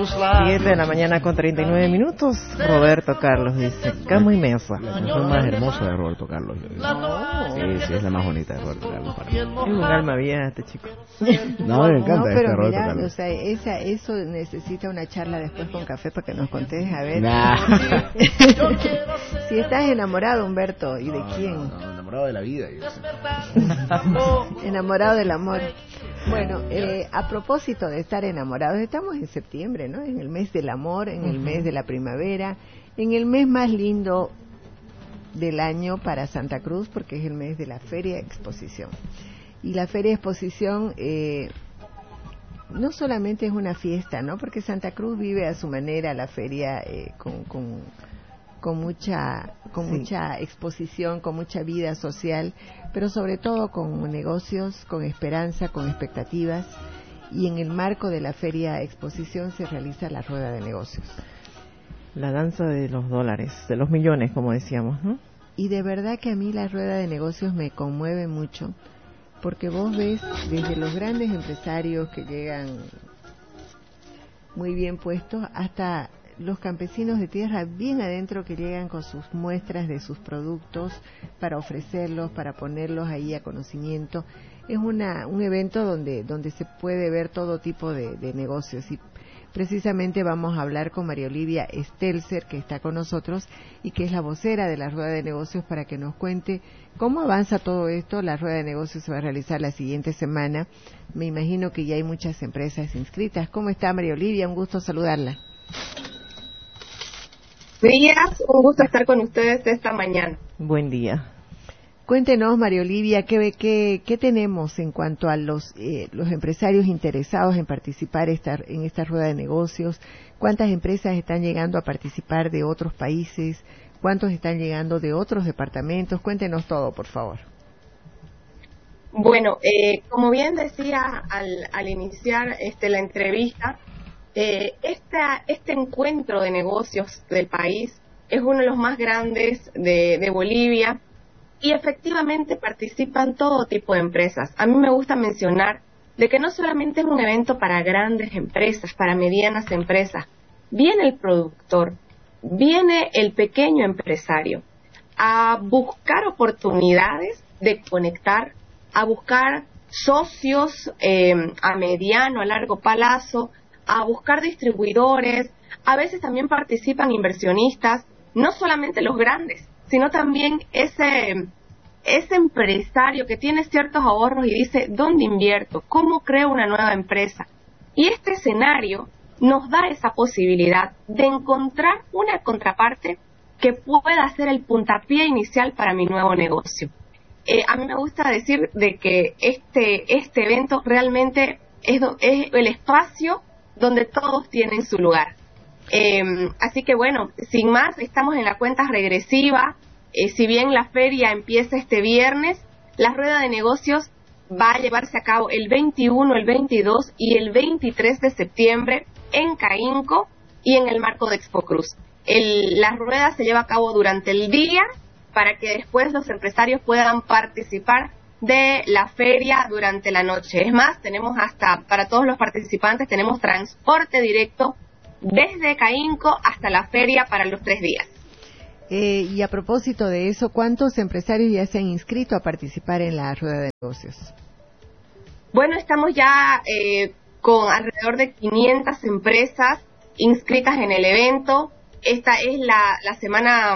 7 de la mañana con 39 minutos. Roberto Carlos dice, cama inmensa. La canción más hermosa de Roberto Carlos. Sí, es la más bonita de Roberto Carlos para mí. Es un alma vieja este chico. No, me encanta pero Roberto mira, Carlos. o sea, eso necesita una charla después con café para que nos contes, a ver. Si estás enamorado, Humberto, ¿y de quién? No, enamorado de la vida. Enamorado del amor. Bueno, a propósito de estar enamorados, estamos en septiembre, ¿no? En el mes del amor, en el mes de la primavera, en el mes más lindo del año para Santa Cruz, porque es el mes de la Feria Exposición. Y la Feria Exposición no solamente es una fiesta, ¿no? Porque Santa Cruz vive a su manera la feria con mucha exposición, con mucha vida social, pero sobre todo con negocios, con esperanza, con expectativas, y en el marco de la Feria Exposición se realiza la rueda de negocios. La danza de los dólares, de los millones, como decíamos, ¿no? Y de verdad que a mí la rueda de negocios me conmueve mucho, porque vos ves desde los grandes empresarios que llegan muy bien puestos hasta los campesinos de tierra bien adentro que llegan con sus muestras de sus productos para ofrecerlos, para ponerlos ahí a conocimiento. Es un evento donde se puede ver todo tipo de negocios, y precisamente vamos a hablar con María Olivia Stelzer, que está con nosotros y que es la vocera de la Rueda de Negocios, para que nos cuente cómo avanza todo esto. La Rueda de Negocios se va a realizar la siguiente semana. Me imagino que ya hay muchas empresas inscritas. ¿Cómo está, María Olivia? Un gusto saludarla. Días, un gusto estar con ustedes esta mañana. Buen día. Cuéntenos, María Olivia, ¿qué tenemos en cuanto a los empresarios interesados en participar en esta rueda de negocios? ¿Cuántas empresas están llegando a participar de otros países? ¿Cuántos están llegando de otros departamentos? Cuéntenos todo, por favor. Bueno, como bien decía al iniciar la entrevista, este encuentro de negocios del país es uno de los más grandes de Bolivia, y efectivamente participan todo tipo de empresas. A mí me gusta mencionar de que no solamente es un evento para grandes empresas, para medianas empresas. Viene el productor, viene el pequeño empresario a buscar oportunidades de conectar, a buscar socios a mediano, a largo plazo, a buscar distribuidores. A veces también participan inversionistas, no solamente los grandes, sino también ese empresario que tiene ciertos ahorros y dice, ¿dónde invierto? ¿Cómo creo una nueva empresa? Y este escenario nos da esa posibilidad de encontrar una contraparte que pueda ser el puntapié inicial para mi nuevo negocio. A mí me gusta decir de que este evento realmente es el espacio donde todos tienen su lugar. Así que bueno, sin más, estamos en la cuenta regresiva. Si bien la feria empieza este viernes, la rueda de negocios va a llevarse a cabo el 21, el 22 y el 23 de septiembre en Caínco y en el marco de Expo Cruz. La rueda se lleva a cabo durante el día para que después los empresarios puedan participar de la feria durante la noche. Es más, tenemos para todos los participantes, tenemos transporte directo desde Caínco hasta la feria para los 3 días. Y a propósito de eso, ¿cuántos empresarios ya se han inscrito a participar en la rueda de negocios? Bueno, estamos ya con alrededor de 500 empresas inscritas en el evento. Esta es la semana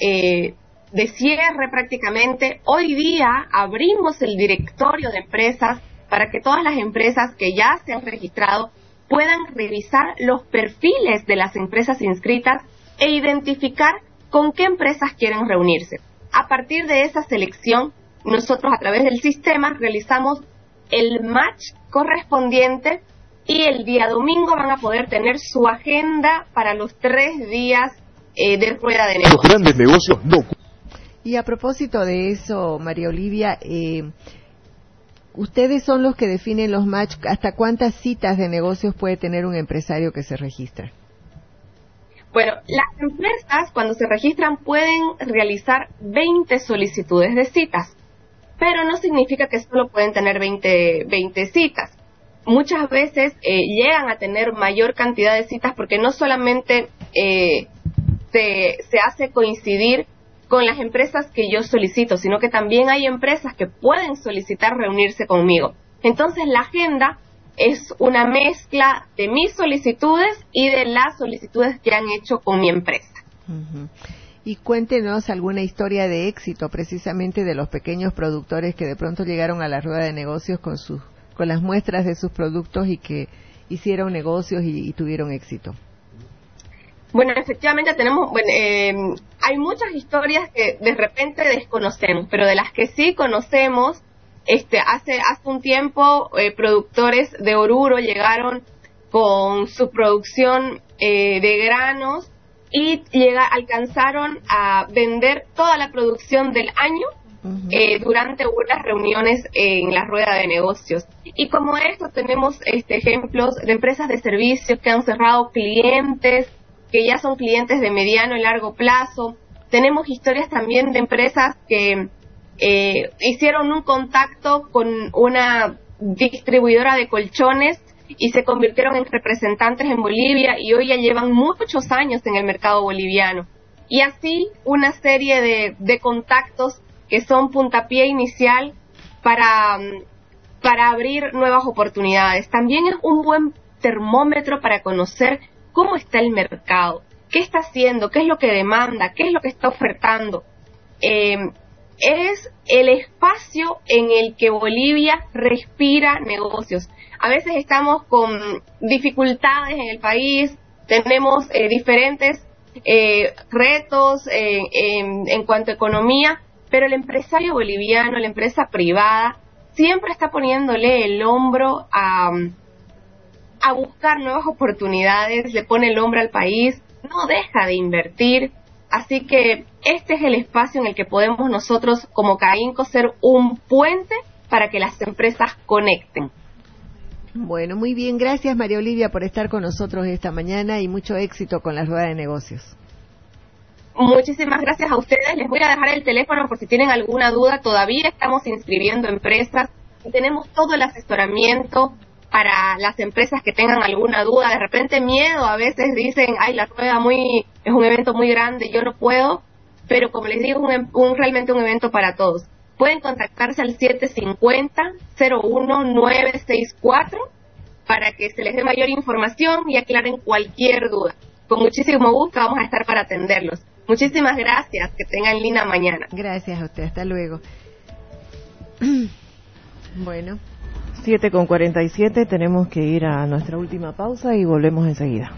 de cierre prácticamente. Hoy día abrimos el directorio de empresas para que todas las empresas que ya se han registrado puedan revisar los perfiles de las empresas inscritas e identificar con qué empresas quieren reunirse. A partir de esa selección, nosotros a través del sistema realizamos el match correspondiente y el día domingo van a poder tener su agenda para los 3 días de rueda de negocios. Los grandes negocios no. Y a propósito de eso, María Olivia, ustedes son los que definen los match. ¿Hasta cuántas citas de negocios puede tener un empresario que se registra? Bueno, las empresas cuando se registran pueden realizar 20 solicitudes de citas, pero no significa que solo pueden tener 20 citas. muchas veces llegan a tener mayor cantidad de citas porque no solamente se hace coincidir con las empresas que yo solicito, sino que también hay empresas que pueden solicitar reunirse conmigo. Entonces la agenda es una mezcla de mis solicitudes y de las solicitudes que han hecho con mi empresa. Uh-huh. Y cuéntenos alguna historia de éxito precisamente de los pequeños productores que de pronto llegaron a la rueda de negocios con las muestras de sus productos y que hicieron negocios y tuvieron éxito. Bueno, efectivamente hay muchas historias que de repente desconocemos, pero de las que sí conocemos, hace un tiempo productores de Oruro llegaron con su producción de granos y alcanzaron a vender toda la producción del año durante unas reuniones en la rueda de negocios. Y como esto tenemos ejemplos de empresas de servicios que han cerrado clientes, que ya son clientes de mediano y largo plazo. Tenemos historias también de empresas que hicieron un contacto con una distribuidora de colchones y se convirtieron en representantes en Bolivia y hoy ya llevan muchos años en el mercado boliviano. Y así una serie de contactos que son puntapié inicial para abrir nuevas oportunidades. También es un buen termómetro para conocer cómo está el mercado, qué está haciendo, qué es lo que demanda, qué es lo que está ofertando. Es el espacio en el que Bolivia respira negocios. A veces estamos con dificultades en el país, tenemos diferentes retos en cuanto a economía, pero el empresario boliviano, la empresa privada, siempre está poniéndole el hombro a buscar nuevas oportunidades, le pone el hombro al país, no deja de invertir. Así que este es el espacio en el que podemos nosotros como CAINCO ser un puente para que las empresas conecten. Bueno, muy bien, gracias María Olivia por estar con nosotros esta mañana y mucho éxito con la rueda de negocios. Muchísimas gracias a ustedes. Les voy a dejar el teléfono por si tienen alguna duda. Todavía estamos inscribiendo empresas y tenemos todo el asesoramiento para las empresas que tengan alguna duda. De repente miedo, a veces dicen, ay, la rueda es un evento muy grande, yo no puedo, pero como les digo, realmente un evento para todos. Pueden contactarse al 750-01964 para que se les dé mayor información y aclaren cualquier duda. Con muchísimo gusto vamos a estar para atenderlos. Muchísimas gracias, que tengan linda mañana. Gracias a usted, hasta luego. Bueno. 7:47, tenemos que ir a nuestra última pausa y volvemos enseguida.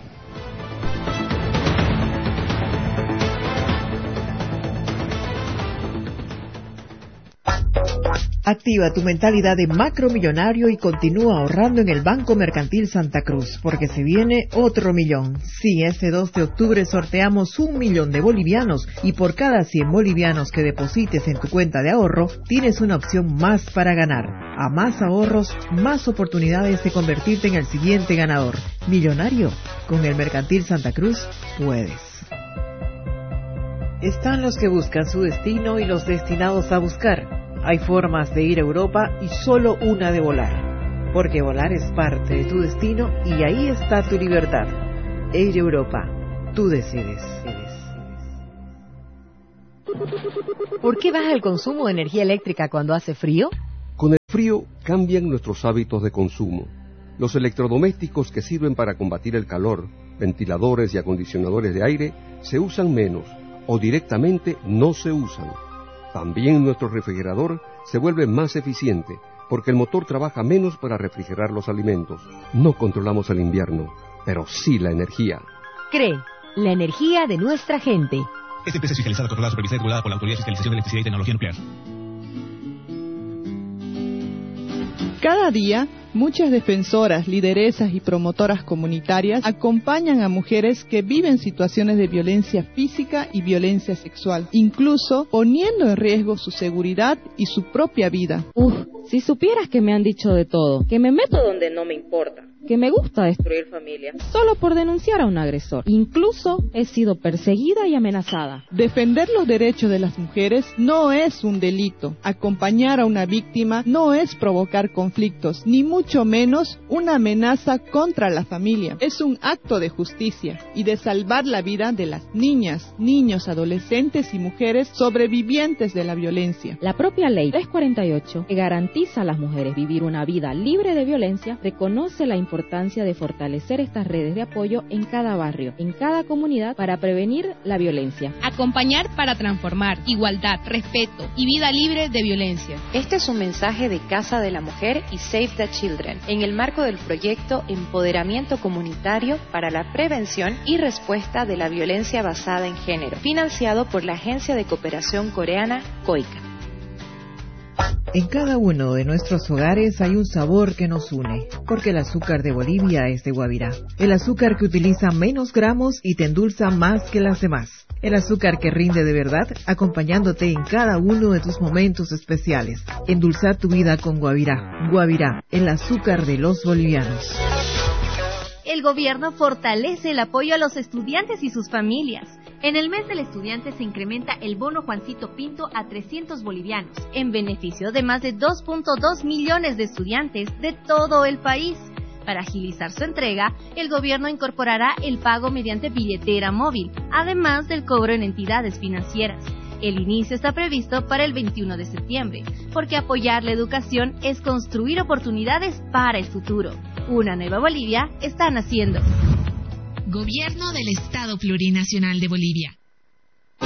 Activa tu mentalidad de macromillonario y continúa ahorrando en el Banco Mercantil Santa Cruz, porque se viene otro millón. Sí, este 2 de octubre sorteamos 1 millón de bolivianos y por cada 100 bolivianos que deposites en tu cuenta de ahorro, tienes una opción más para ganar. A más ahorros, más oportunidades de convertirte en el siguiente ganador. Millonario, con el Mercantil Santa Cruz, puedes. Están los que buscan su destino y los destinados a buscar. Hay formas de ir a Europa y solo una de volar, porque volar es parte de tu destino y ahí está tu libertad. Air Europa, tú decides. ¿Por qué baja el consumo de energía eléctrica cuando hace frío? Con el frío cambian nuestros hábitos de consumo. Los electrodomésticos que sirven para combatir el calor, ventiladores y acondicionadores de aire, se usan menos o directamente no se usan. También nuestro refrigerador se vuelve más eficiente porque el motor trabaja menos para refrigerar los alimentos. No controlamos el invierno, pero sí la energía. CRE, la energía de nuestra gente. Esta empresa es fiscalizada, controlada, supervisada y regulada por la Autoridad de Fiscalización de Electricidad y Tecnología Nuclear. Cada día, muchas defensoras, lideresas y promotoras comunitarias acompañan a mujeres que viven situaciones de violencia física y violencia sexual, incluso poniendo en riesgo su seguridad y su propia vida. Si supieras que me han dicho de todo, que me meto donde no me importa, que me gusta destruir familias, solo por denunciar a un agresor. Incluso he sido perseguida y amenazada. Defender los derechos de las mujeres no es un delito. Acompañar a una víctima no es provocar conflictos, ni mucho mucho menos una amenaza contra la familia. Es un acto de justicia y de salvar la vida de las niñas, niños, adolescentes y mujeres sobrevivientes de la violencia. La propia Ley 348, que garantiza a las mujeres vivir una vida libre de violencia, reconoce la importancia de fortalecer estas redes de apoyo en cada barrio, en cada comunidad, para prevenir la violencia. Acompañar para transformar, igualdad, respeto y vida libre de violencia. Este es un mensaje de Casa de la Mujer y Save the Children, en el marco del proyecto Empoderamiento Comunitario para la Prevención y Respuesta de la Violencia Basada en Género, financiado por la Agencia de Cooperación Coreana, COICA. En cada uno de nuestros hogares hay un sabor que nos une, porque el azúcar de Bolivia es de Guavirá. El azúcar que utiliza menos gramos y te endulza más que las demás. El azúcar que rinde de verdad, acompañándote en cada uno de tus momentos especiales. Endulzar tu vida con Guavirá. Guavirá, el azúcar de los bolivianos. El gobierno fortalece el apoyo a los estudiantes y sus familias. En el mes del estudiante se incrementa el bono Juancito Pinto a 300 bolivianos, en beneficio de más de 2.2 millones de estudiantes de todo el país. Para agilizar su entrega, el gobierno incorporará el pago mediante billetera móvil, además del cobro en entidades financieras. El inicio está previsto para el 21 de septiembre, porque apoyar la educación es construir oportunidades para el futuro. Una nueva Bolivia está naciendo. Gobierno del Estado Plurinacional de Bolivia.